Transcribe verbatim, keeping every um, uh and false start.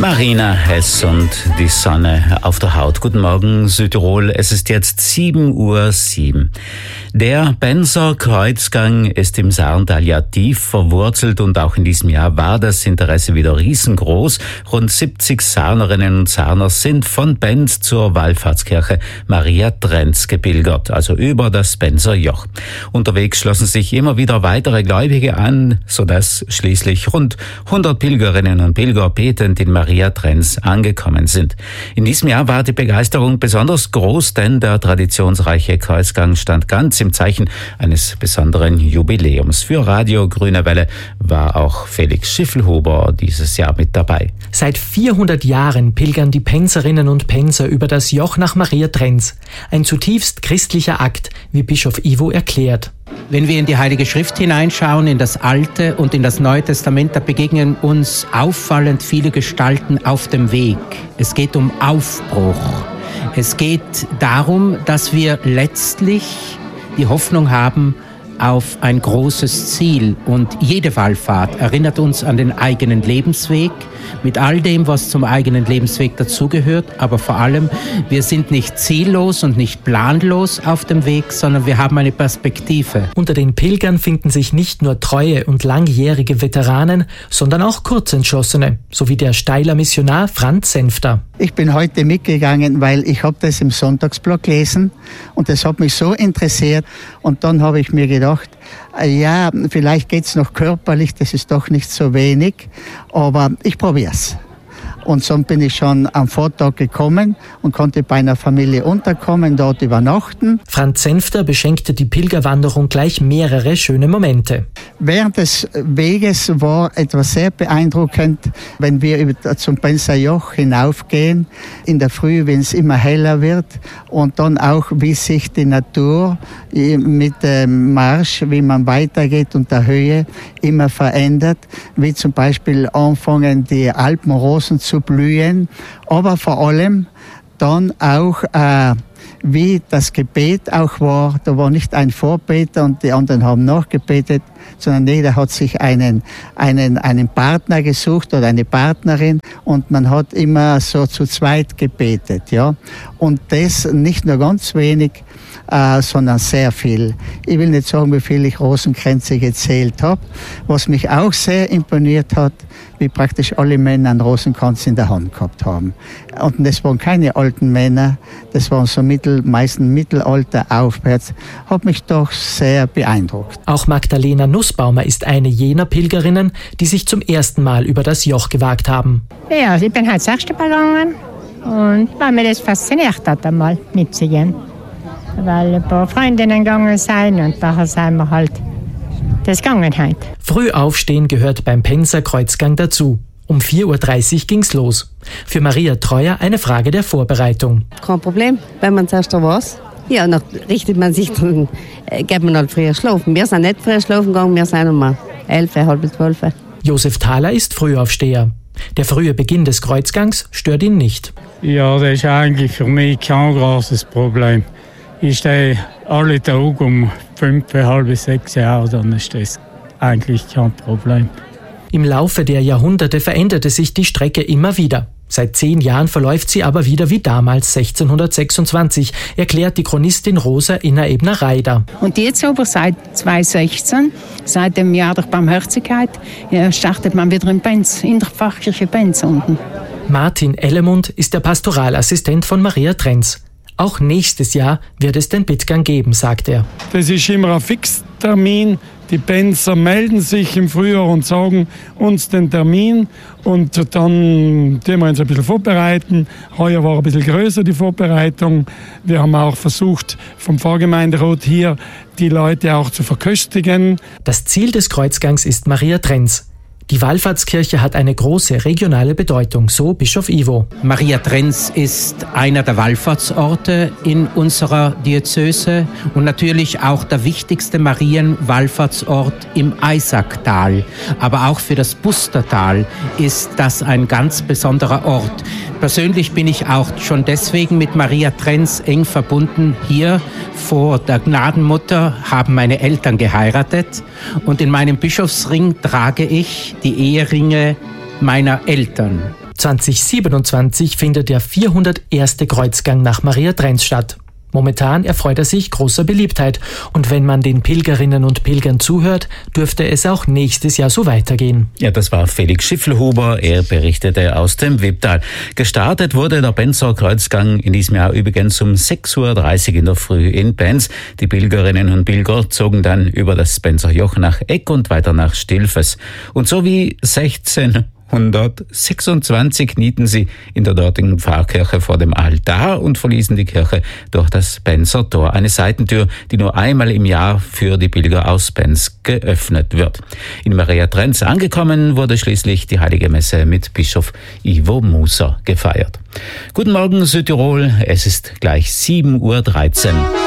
Marina Hess und die Sonne auf der Haut. Guten Morgen, Südtirol. Es ist jetzt sieben Uhr sieben. Der Benser Kreuzgang ist im Saartal ja tief verwurzelt und auch in diesem Jahr war das Interesse wieder riesengroß. Rund siebzig Saarnerinnen und Saarner sind von Benz zur Wallfahrtskirche Maria Trenz gepilgert, also über das Benser Joch. Unterwegs schlossen sich immer wieder weitere Gläubige an, sodass schließlich rund hundert Pilgerinnen und Pilger betend in Maria Trenz angekommen sind. In diesem Jahr war die Begeisterung besonders groß, denn der traditionsreiche Kreuzgang stand ganz im Zeichen eines besonderen Jubiläums. Für Radio Grüne Welle war auch Felix Schiffelhuber dieses Jahr mit dabei. Seit vierhundert Jahren pilgern die Penzerinnen und Penzer über das Joch nach Maria Trenz. Ein zutiefst christlicher Akt, wie Bischof Ivo erklärt. Wenn wir in die Heilige Schrift hineinschauen, in das Alte und in das Neue Testament, da begegnen uns auffallend viele Gestalten auf dem Weg. Es geht um Aufbruch. Es geht darum, dass wir letztlich die Hoffnung haben auf ein großes Ziel. Und jede Wallfahrt erinnert uns an den eigenen Lebensweg, mit all dem, was zum eigenen Lebensweg dazugehört. Aber vor allem, wir sind nicht ziellos und nicht planlos auf dem Weg, sondern wir haben eine Perspektive. Unter den Pilgern finden sich nicht nur treue und langjährige Veteranen, sondern auch Kurzentschlossene, sowie der Steiler Missionar Franz Senfter. Ich bin heute mitgegangen, weil ich habe das im Sonntagsblock gelesen und das hat mich so interessiert. Und dann habe ich mir gedacht, ja, vielleicht geht's noch körperlich, das ist doch nicht so wenig, aber ich probier's. Und so bin ich schon am Vortag gekommen und konnte bei einer Familie unterkommen, dort übernachten. Franz Senfter beschenkte die Pilgerwanderung gleich mehrere schöne Momente. Während des Weges war etwas sehr beeindruckend, wenn wir über zum Benser Joch hinaufgehen, in der Früh, wenn es immer heller wird und dann auch, wie sich die Natur mit dem Marsch, wie man weitergeht und der Höhe immer verändert, wie zum Beispiel anfangen die Alpenrosen zu blühen, aber vor allem dann auch, äh, wie das Gebet auch war. Da war nicht ein Vorbeter und die anderen haben nachgebetet, sondern jeder hat sich einen, einen, einen Partner gesucht oder eine Partnerin und man hat immer so zu zweit gebetet, ja. Und das nicht nur ganz wenig, äh, sondern sehr viel. Ich will nicht sagen, wie viel ich Rosenkränze gezählt habe. Was mich auch sehr imponiert hat, wie praktisch alle Männer einen Rosenkranz in der Hand gehabt haben. Und das waren keine alten Männer, das waren so mittel, meistens Mittelalter aufwärts. Hat mich doch sehr beeindruckt. Auch Magdalena Nussbaumer ist eine jener Pilgerinnen, die sich zum ersten Mal über das Joch gewagt haben. Ja, ich bin halt das erste Mal gegangen und weil mir das fasziniert hat, einmal mitzugehen. Weil ein paar Freundinnen gegangen sind und daher sind wir halt das gegangen heute. Früh aufstehen gehört beim Penzer Kreuzgang dazu. Um vier Uhr dreißig ging's los. Für Maria Treuer eine Frage der Vorbereitung. Kein Problem, wenn man zuerst da weiß. Ja, dann richtet man sich, dann äh, geht man halt früher schlafen. Wir sind nicht früher schlafen gegangen, wir sind um elf, halb zwölf. Josef Thaler ist Frühaufsteher. Der frühe Beginn des Kreuzgangs stört ihn nicht. Ja, das ist eigentlich für mich kein großes Problem. Ich stehe alle Tage um fünf, halb sechs Jahre, dann ist das eigentlich kein Problem. Im Laufe der Jahrhunderte veränderte sich die Strecke immer wieder. Seit zehn Jahren verläuft sie aber wieder wie damals sechzehnhundertsechsundzwanzig, erklärt die Chronistin Rosa Inner-Ebner-Reider. Und jetzt aber seit zweitausendsechzehn, seit dem Jahr der Barmherzigkeit, startet man wieder in Benz, in der Pfarrkirche Benz unten. Martin Ellemund ist der Pastoralassistent von Maria Trenz. Auch nächstes Jahr wird es den Bittgang geben, sagt er. Das ist immer ein Fixtermin. Die Benzer melden sich im Frühjahr und sagen uns den Termin und dann tun wir uns ein bisschen vorbereiten. Heuer war ein bisschen größer die Vorbereitung. Wir haben auch versucht, vom Pfarrgemeinderat hier die Leute auch zu verköstigen. Das Ziel des Kreuzgangs ist Maria Trenz. Die Wallfahrtskirche hat eine große regionale Bedeutung, so Bischof Ivo. Maria Trenz ist einer der Wallfahrtsorte in unserer Diözese und natürlich auch der wichtigste Marienwallfahrtsort im Eisacktal. Aber auch für das Bustertal ist das ein ganz besonderer Ort. Persönlich bin ich auch schon deswegen mit Maria Trenz eng verbunden. Hier vor der Gnadenmutter haben meine Eltern geheiratet und in meinem Bischofsring trage ich die Eheringe meiner Eltern. zweitausendsiebenundzwanzig findet der vierhunderterste Kreuzgang nach Mariatrenz statt. Momentan erfreut er sich großer Beliebtheit und wenn man den Pilgerinnen und Pilgern zuhört, dürfte es auch nächstes Jahr so weitergehen. Ja, das war Felix Schiffelhuber, er berichtete aus dem Wipptal. Gestartet wurde der Benzer Kreuzgang in diesem Jahr übrigens um sechs Uhr dreißig in der Früh in Benz. Die Pilgerinnen und Pilger zogen dann über das Benzer Joch nach Eck und weiter nach Stilfes. Und so wie sechzehnhundertsechsundzwanzig knieten sie in der dortigen Pfarrkirche vor dem Altar und verließen die Kirche durch das Benzer Tor, eine Seitentür, die nur einmal im Jahr für die Pilger aus Benz geöffnet wird. In Mariatrenz angekommen wurde schließlich die Heilige Messe mit Bischof Ivo Muser gefeiert. Guten Morgen Südtirol, es ist gleich sieben Uhr dreizehn.